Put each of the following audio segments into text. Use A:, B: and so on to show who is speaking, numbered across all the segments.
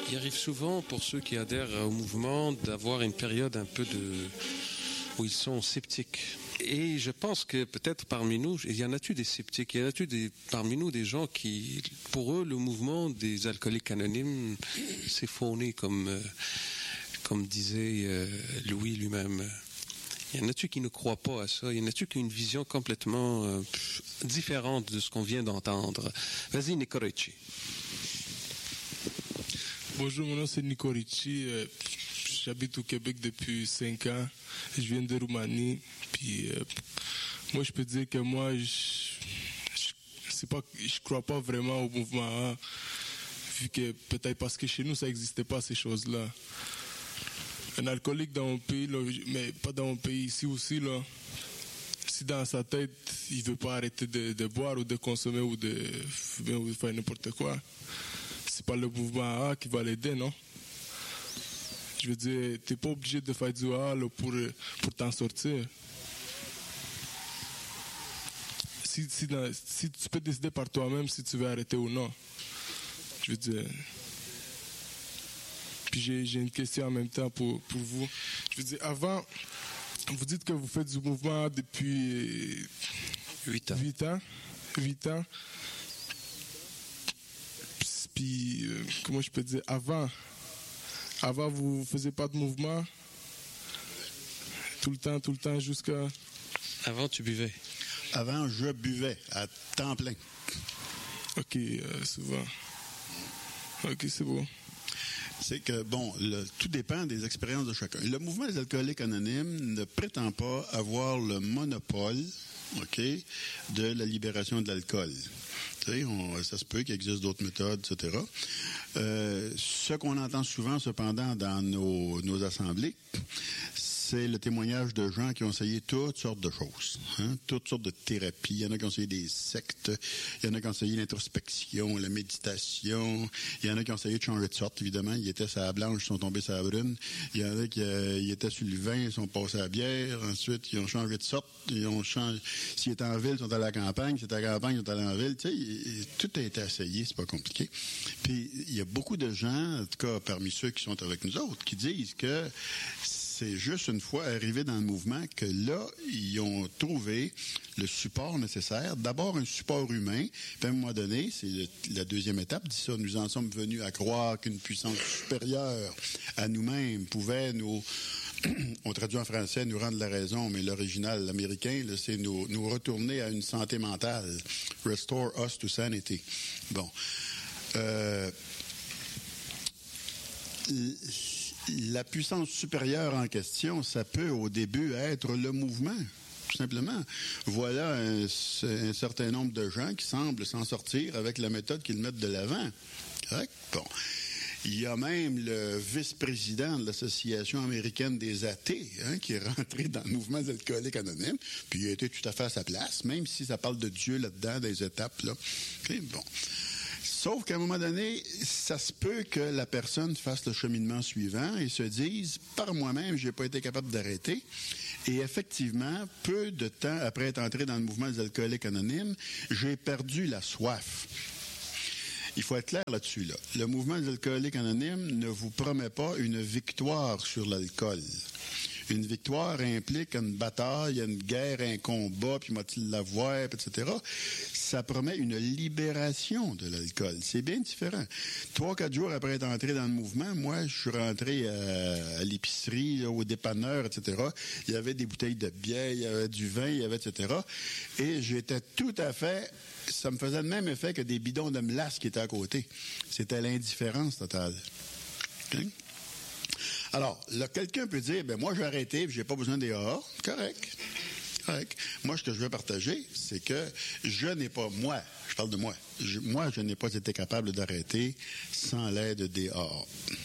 A: Il arrive souvent pour ceux qui adhèrent au mouvement d'avoir une période un peu où ils sont sceptiques. Et je pense que peut-être parmi nous, il y en a-tu des sceptiques, il y en a-tu parmi nous des gens qui, pour eux, le mouvement des alcooliques anonymes, c'est fauné, comme disait Louis lui-même. Il y en a-tu qui ne croient pas à ça? Il y en a-tu qui ont une vision complètement différente de ce qu'on vient d'entendre? Vas-y, Nico Ricci.
B: Bonjour, mon nom c'est Nico Ricci. J'habite au Québec depuis 5 ans. Je viens de Roumanie. Puis, moi, je peux dire que moi, je crois pas vraiment au mouvement A, vu que peut-être parce que chez nous, ça n'existait pas, ces choses-là. Un alcoolique dans mon pays, là, mais pas dans mon pays, ici aussi, là, si dans sa tête, il veut pas arrêter de boire ou de consommer ou de fumer ou de faire n'importe quoi, c'est pas le mouvement A qui va l'aider, non? Je veux dire, t'es pas obligé de faire du A là, pour t'en sortir. Si tu peux décider par toi-même si tu veux arrêter ou non. Je veux dire. Puis j'ai une question en même temps pour vous. Je veux dire, avant, vous dites que vous faites du mouvement A depuis
A: 8 ans.
B: 8 ans. Puis, comment je peux dire, avant, vous ne faisiez pas de mouvement? Tout le temps, jusqu'à...
A: Avant, tu buvais?
C: Avant, je buvais à temps plein.
B: OK, souvent. OK, c'est bon.
C: C'est que, bon, tout dépend des expériences de chacun. Le mouvement des alcooliques anonymes ne prétend pas avoir le monopole, OK, de la libération de l'alcool. Ça se peut qu'il existe d'autres méthodes, etc. Ce qu'on entend souvent, cependant, dans nos assemblées, c'est le témoignage de gens qui ont essayé toutes sortes de choses, toutes sortes de thérapies. Il y en a qui ont essayé des sectes, il y en a qui ont essayé l'introspection, la méditation, il y en a qui ont essayé de changer de sorte, évidemment. Ils étaient sur la blanche, ils sont tombés sur la brune. Il y en a qui ils étaient sur le vin, ils sont passés à la bière. Ensuite, ils ont changé de sorte. S'ils étaient en ville, ils sont allés à la campagne. S'ils étaient à la campagne, ils sont allés en ville. Tu sais, tout a été essayé, c'est pas compliqué. Puis, il y a beaucoup de gens, en tout cas parmi ceux qui sont avec nous autres, qui disent que c'est juste une fois arrivés dans le mouvement que là, ils ont trouvé le support nécessaire. D'abord, un support humain. Puis à un moment donné, c'est la deuxième étape. Dit ça, nous en sommes venus à croire qu'une puissance supérieure à nous-mêmes pouvait nous... On traduit en français, nous rendre la raison, mais l'original, l'américain, là, c'est nous retourner à une santé mentale. Restore us to sanity. Bon. La puissance supérieure en question, ça peut au début être le mouvement, tout simplement. Voilà un certain nombre de gens qui semblent s'en sortir avec la méthode qu'ils mettent de l'avant. Correct? Bon. Il y a même le vice-président de l'Association américaine des athées qui est rentré dans le mouvement des alcooliques anonymes, puis il a été tout à fait à sa place, même si ça parle de Dieu là-dedans, des étapes. Là. Okay? Bon. Sauf qu'à un moment donné, ça se peut que la personne fasse le cheminement suivant et se dise, par moi-même, j'ai pas été capable d'arrêter. Et effectivement, peu de temps après être entré dans le mouvement des alcooliques anonymes, j'ai perdu la soif. Il faut être clair là-dessus. Là. Le mouvement des alcooliques anonymes ne vous promet pas une victoire sur l'alcool. Une victoire implique une bataille, une guerre, un combat, puis m'a-t-il la voir, etc. Ça promet une libération de l'alcool. C'est bien différent. 3-4 jours après être entré dans le mouvement, moi, je suis rentré à l'épicerie, là, au dépanneur, etc. Il y avait des bouteilles de bière, il y avait du vin, il y avait, etc. Et j'étais tout à fait... Ça me faisait le même effet que des bidons de mélasse qui étaient à côté. C'était l'indifférence totale. Okay? Alors, là, quelqu'un peut dire, moi, j'ai arrêté, puis j'ai pas besoin des AA. Correct. Moi, ce que je veux partager, c'est que je parle de moi, je n'ai pas été capable d'arrêter sans l'aide des AA.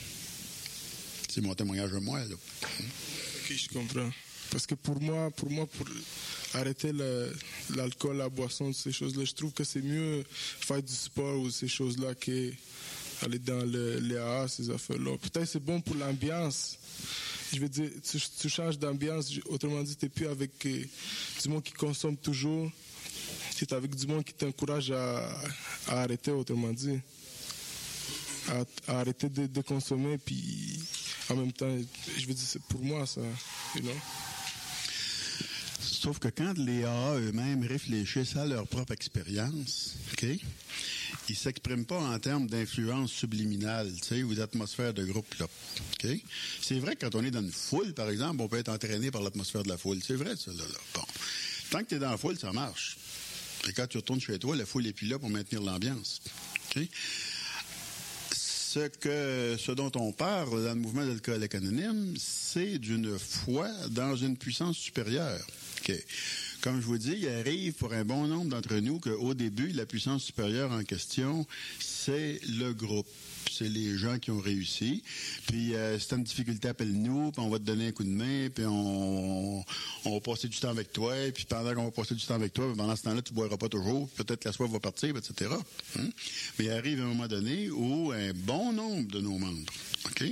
C: C'est mon témoignage à moi, là.
B: OK, je comprends. Parce que pour moi, pour arrêter l'alcool, la boisson, ces choses-là, je trouve que c'est mieux faire du sport ou ces choses-là qu'aller dans les AA, ces affaires-là. Peut-être c'est bon pour l'ambiance. Je veux dire, tu changes d'ambiance. Autrement dit, tu n'es plus avec du monde qui consomme toujours. Tu es avec du monde qui t'encourage à arrêter, autrement dit. à arrêter de consommer, puis en même temps, je veux dire, c'est pour moi, ça, you know?
C: Sauf que quand les AA eux-mêmes réfléchissent à leur propre expérience, OK, ils ne s'expriment pas en termes d'influence subliminale, tu sais, ou d'atmosphère de groupe, là. OK? C'est vrai que quand on est dans une foule, par exemple, on peut être entraîné par l'atmosphère de la foule. C'est vrai, ça, là. Bon. Tant que tu es dans la foule, ça marche. Et quand tu retournes chez toi, la foule n'est plus là pour maintenir l'ambiance. OK? Ce dont on parle dans le mouvement d'Alcooliques Anonymes, c'est d'une foi dans une puissance supérieure. Okay. Comme je vous dis, il arrive pour un bon nombre d'entre nous qu'au début, la puissance supérieure en question, c'est le groupe. C'est les gens qui ont réussi. Puis, si tu as une difficulté, appelle-nous, puis on va te donner un coup de main, puis on va passer du temps avec toi, puis pendant qu'on va passer du temps avec toi, pendant ce temps-là, tu ne boiras pas toujours, peut-être que la soif va partir, etc. Mais il arrive un moment donné où un bon nombre de nos membres, OK,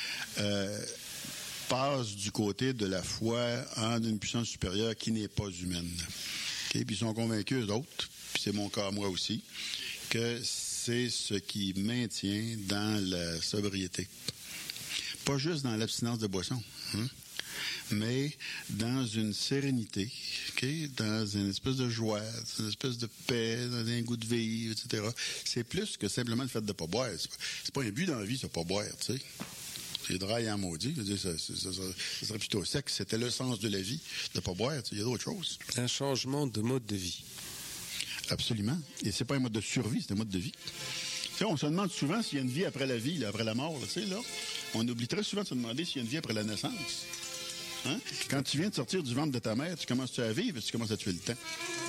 C: passent du côté de la foi en une puissance supérieure qui n'est pas humaine. Okay? Puis ils sont convaincus, eux autres, puis c'est mon cas moi aussi, que c'est ce qui maintient dans la sobriété. Pas juste dans l'abstinence de boisson, mais dans une sérénité, okay? Dans une espèce de joie, une espèce de paix, dans un goût de vivre, etc. C'est plus que simplement le fait de ne pas boire. C'est pas un but dans la vie, ça, pas boire, tu sais. C'est dry en maudit. Je veux dire, ça serait plutôt sec. C'était le sens de la vie, de ne pas boire. Il y a d'autres choses.
A: Un changement de mode de vie.
C: Absolument. Et c'est pas un mode de survie, c'est un mode de vie. Tu sais, on se demande souvent s'il y a une vie après la vie, là, après la mort. Là, tu sais, là. On oublie très souvent de se demander s'il y a une vie après la naissance. Hein? Quand tu viens de sortir du ventre de ta mère, tu commences à vivre et tu commences à tuer le temps.